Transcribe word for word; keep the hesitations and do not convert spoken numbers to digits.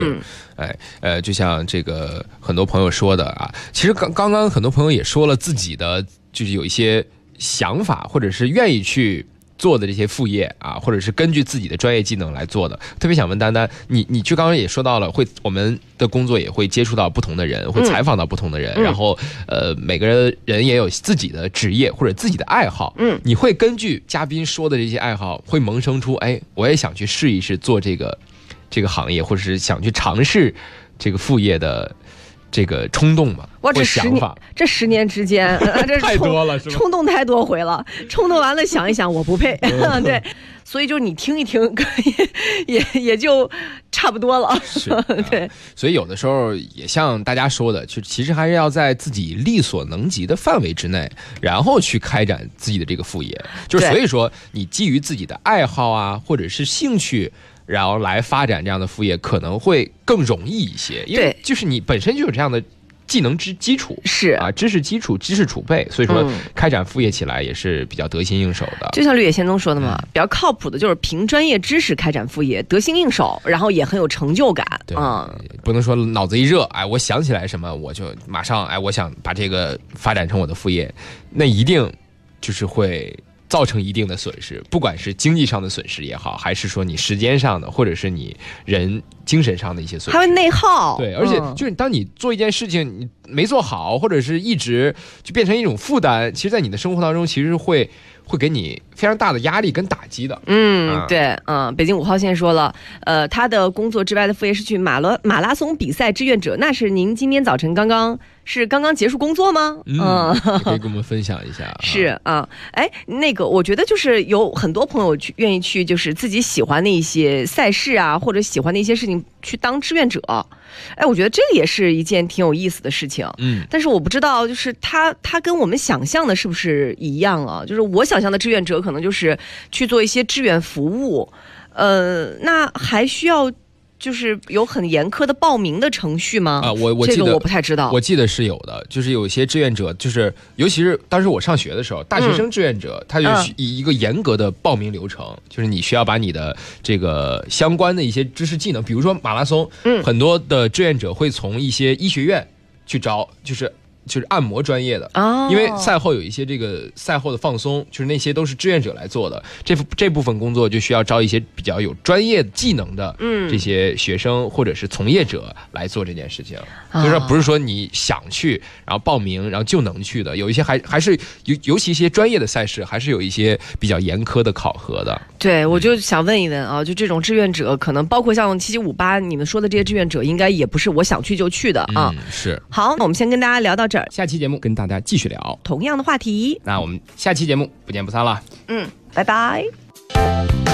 嗯，哎，呃，就像这个很多朋友说的啊，其实刚刚刚很多朋友也说了自己的，就是有一些想法，或者是愿意去做的这些副业啊，或者是根据自己的专业技能来做的。特别想问丹丹，你你就刚刚也说到了，会我们的工作也会接触到不同的人，会采访到不同的人，嗯、然后呃，每个人人也有自己的职业或者自己的爱好。嗯，你会根据嘉宾说的这些爱好，会萌生出哎，我也想去试一试做这个。这个行业，或者是想去尝试这个副业的这个冲动嘛？ 哇，这十年，这十年之间，这太多了，是吧？ 冲动太多回了，冲动完了想一想，我不配，对，所以就你听一听，也也也就差不多了。 是，对、啊。所以有的时候也像大家说的，就其实还是要在自己力所能及的范围之内，然后去开展自己的这个副业。就是所以说，你基于自己的爱好啊，或者是兴趣。然后来发展这样的副业可能会更容易一些，因为就是你本身就有这样的技能之基础， 是啊，知识基础、知识储备，所以说开展副业起来也是比较得心应手的。 就像绿野仙踪说的嘛，嗯、比较靠谱的就是凭专业知识开展副业，得心应手，然后也很有成就感。 对， 嗯， 不能说脑子一热，哎，我想起来什么我就马上，哎，我想把这个发展成我的副业，那一定就是会。造成一定的损失，不管是经济上的损失也好，还是说你时间上的，或者是你人精神上的一些损失， 还会内耗。 对，而且就是当你做一件事情你没做好，或者是一直就变成一种负担，其实在你的生活当中其实会会给你非常大的压力跟打击的。 嗯，啊、对，嗯，北京五号线说了，呃，他的工作之外的副业是去马拉马拉松比赛志愿者，那是您今天早晨刚刚是刚刚结束工作吗？ 嗯，嗯可以跟我们分享一下。 是啊，哎，那个我觉得就是有很多朋友去愿意去，就是自己喜欢的一些赛事啊，或者喜欢的一些事情去当志愿者。哎，我觉得这个也是一件挺有意思的事情。嗯，但是我不知道，就是他他跟我们想象的是不是一样啊？就是我想象的志愿者可能就是去做一些志愿服务，呃，那还需要。就是有很严苛的报名的程序吗？ 啊，我我记得、 这个、我不太知道。 我记得是有的，就是有些志愿者，就是尤其是当时我上学的时候，大学生志愿者，嗯、他就是以一个严格的报名流程，嗯、就是你需要把你的这个相关的一些知识技能，比如说马拉松，嗯，很多的志愿者会从一些医学院去招，就是。就是按摩专业的，哦、因为赛后有一些这个赛后的放松，就是那些都是志愿者来做的。这这部分工作就需要招一些比较有专业技能的这些学生或者是从业者来做这件事情。所以说不是说你想去然后报名然后就能去的，有一些还还是尤尤其一些专业的赛事还是有一些比较严苛的考核的。 对，我就想问一问啊，就这种志愿者，可能包括像七七五八你们说的这些志愿者，应该也不是我想去就去的啊。 嗯、是。 好，那我们先跟大家聊到这儿。 下期节目跟大家继续聊同样的话题， 那我们下期节目不见不散了。 嗯，拜拜。